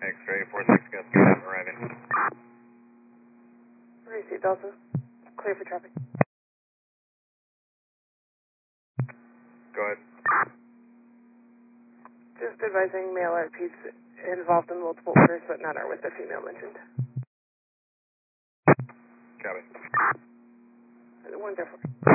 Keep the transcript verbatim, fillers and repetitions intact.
X-ray four six, got three seven arriving. Receive Delta. Clear for traffic. Go ahead. Just advising male R Ps involved in multiple orders, but not are with the female mentioned. Copy. Wonderful.